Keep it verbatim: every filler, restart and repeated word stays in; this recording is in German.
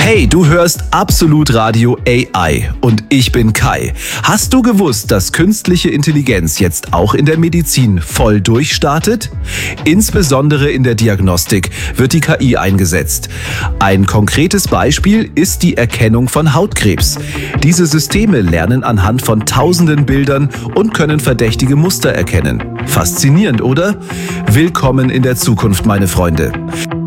Hey, du hörst Absolut Radio A I und ich bin Kai. Hast du gewusst, dass künstliche Intelligenz jetzt auch in der Medizin voll durchstartet? Insbesondere in der Diagnostik wird die K I eingesetzt. Ein konkretes Beispiel ist die Erkennung von Hautkrebs. Diese Systeme lernen anhand von tausenden Bildern und können verdächtige Muster erkennen. Faszinierend, oder? Willkommen in der Zukunft, meine Freunde.